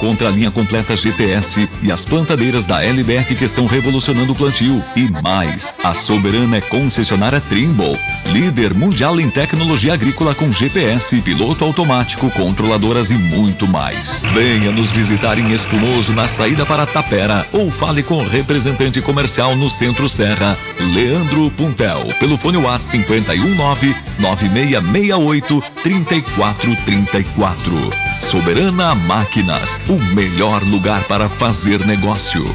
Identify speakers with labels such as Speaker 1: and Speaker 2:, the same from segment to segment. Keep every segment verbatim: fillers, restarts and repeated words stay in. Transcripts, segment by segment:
Speaker 1: encontra a linha completa G T S e as plantadeiras da L B F que estão revolucionando o plantio. E mais, a Soberana é concessionária Trimble, líder mundial em tecnologia agrícola com G P S, piloto automático, controladoras e muito mais. Venha nos visitar em Espumoso, na saída para Tapera, ou fale com o representante comercial no Centro Serra, Leandro Puntel, pelo fone WhatsApp cinco um nove, nove seis seis oito, três quatro três quatro. Soberana Máquinas, o melhor lugar para fazer negócio.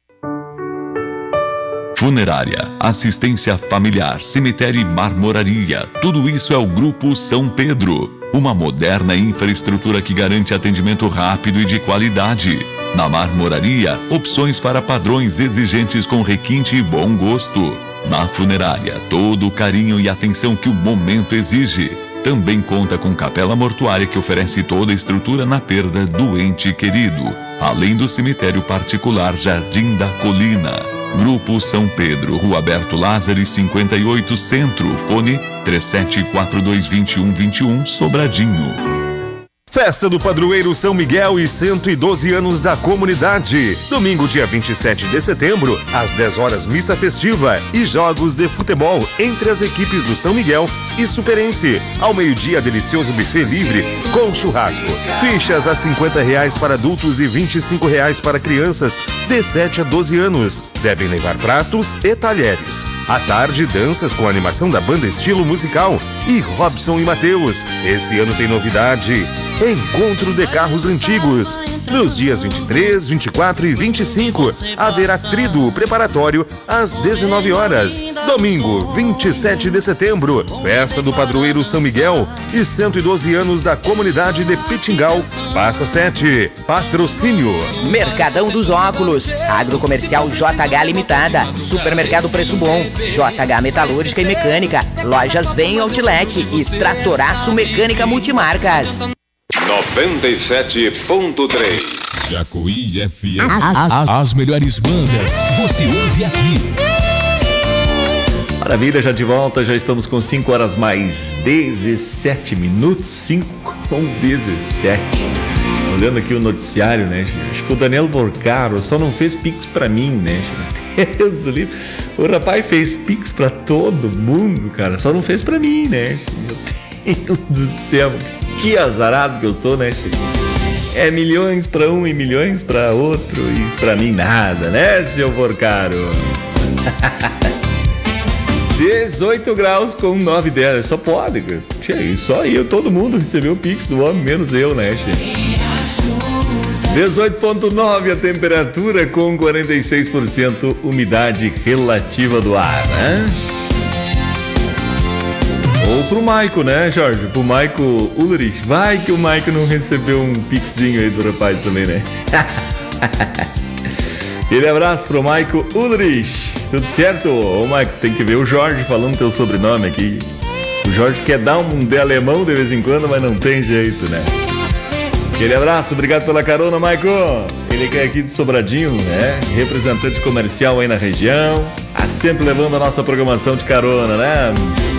Speaker 1: Funerária, assistência familiar, cemitério e marmoraria, tudo isso é o Grupo São Pedro. Uma moderna infraestrutura que garante atendimento rápido e de qualidade. Na marmoraria, opções para padrões exigentes com requinte e bom gosto. Na funerária, todo o carinho e atenção que o momento exige. Também conta com capela mortuária que oferece toda a estrutura na perda do ente querido. Além do cemitério particular Jardim da Colina. Grupo São Pedro, Rua Alberto Lázaro cinquenta e oito Centro, fone três sete quatro dois, dois um dois um, Sobradinho.
Speaker 2: Festa do Padroeiro São Miguel e cento e doze anos da comunidade. Domingo, dia vinte e sete de setembro, às dez horas, missa festiva e jogos de futebol entre as equipes do São Miguel e Superense. Ao meio-dia, delicioso buffet livre com churrasco. Fichas a cinquenta reais para adultos e vinte e cinco reais para crianças de sete a doze anos. Devem levar pratos e talheres. À tarde, danças com animação da banda Estilo Musical e Robson e Matheus. Esse ano tem novidade: Encontro de Carros Antigos. Nos dias vinte e três, vinte e quatro e vinte e cinco, haverá trido preparatório às dezenove horas. Domingo, vinte e sete de setembro, Festa do Padroeiro São Miguel e cento e doze anos da comunidade de Pitingal. Passa sete. Patrocínio:
Speaker 3: Mercadão dos Óculos, Agrocomercial J H Limitada, Supermercado Preço Bom, J H Metalúrgica e Mecânica, Lojas Vem Outlet e Tratoraço Mecânica Multimarcas.
Speaker 4: noventa e sete ponto três
Speaker 5: Jacuí F M. As, as melhores bandas você ouve aqui.
Speaker 6: Maravilha, já de volta, já estamos com cinco horas mais dezessete minutos, cinco com dezessete. Olhando aqui o noticiário, né, acho que o Daniel Vorcaro só não fez pix pra mim, né, Deus do livro. O rapaz fez pix pra todo mundo, cara, só não fez pra mim, né, meu Deus do céu, que azarado que eu sou, né, Chico? É milhões pra um e milhões pra outro e pra mim nada, né, seu Vorcaro? dezoito graus com nove dez, só pode, cara. Só eu, todo mundo recebeu o pix do homem, menos eu, né, Chico? dezoito ponto nove a temperatura com quarenta e seis por cento umidade relativa do ar, né? Ou pro Maico, né, Jorge? Pro Maico Ulrich. Vai que o Maico não recebeu um pixinho aí do rapaz também, né? Aquele abraço pro Maico Ulrich. Tudo certo? Ô, Maico, tem que ver o Jorge falando teu sobrenome aqui. O Jorge quer dar um de alemão de vez em quando, mas não tem jeito, né? Aquele abraço, obrigado pela carona, Maico. Ele que é aqui de Sobradinho, né? Representante comercial aí na região. Ah, sempre levando a nossa programação de carona, né?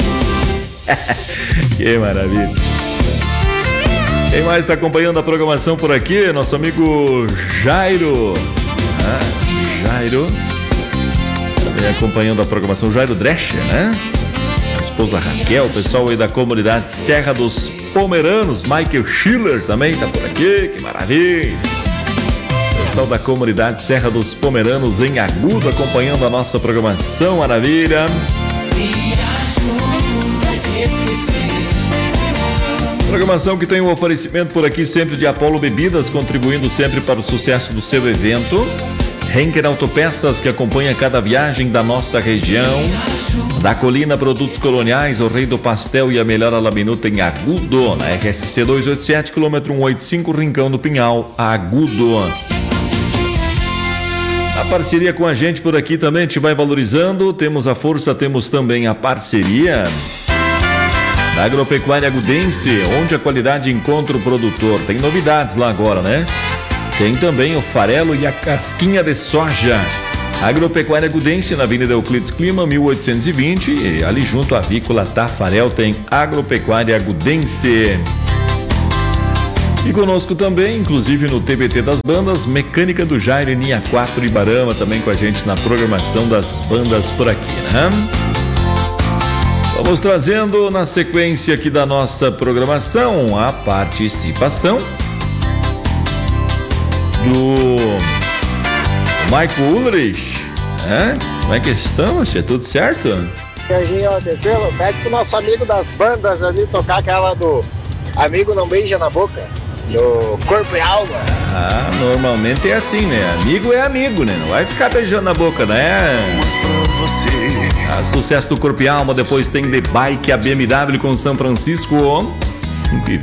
Speaker 6: Que maravilha. Quem mais está acompanhando a programação por aqui? Nosso amigo Jairo. Ah, Jairo. Também acompanhando a programação, Jairo Drescher, né? A esposa Raquel, o pessoal aí da comunidade Serra dos Pomeranos, Michael Schiller também tá por aqui, que maravilha. Pessoal da comunidade Serra dos Pomeranos em Agudo acompanhando a nossa programação, maravilha. Programação que tem um oferecimento por aqui sempre de Apollo Bebidas, contribuindo sempre para o sucesso do seu evento. Henker Autopeças, que acompanha cada viagem da nossa região. Da Colina Produtos Coloniais, o Rei do Pastel e a melhor alaminuta em Agudo, na R S C duzentos e oitenta e sete, quilômetro cento e oitenta e cinco, Rincão do Pinhal, Agudo. A parceria com a gente por aqui também te vai valorizando. Temos a força, temos também a parceria da Agropecuária Agudense, onde a qualidade encontra o produtor. Tem novidades lá agora, né? Tem também o farelo e a casquinha de soja. Agropecuária Agudense, na Avenida Euclides Clima, mil oitocentos e vinte, e ali junto à Avícola Tafarel tem Agropecuária Agudense. E conosco também, inclusive no T B T das bandas, Mecânica do Jair, Linha quatro Ibarama, também com a gente na programação das bandas por aqui, né? Vamos trazendo na sequência aqui da nossa programação a participação do Michael Ulrich, né? Como é que estamos? É tudo certo?
Speaker 7: Serginho, tranquilo? Pede pro nosso amigo das bandas ali tocar aquela do Amigo Não Beija na Boca, do Corpo e Alma.
Speaker 6: Ah, normalmente é assim, né? Amigo é amigo, né? Não vai ficar beijando na boca, né? Ah, sucesso do Corpo e Alma, depois tem The Bike, a B M W com São Francisco. cinco e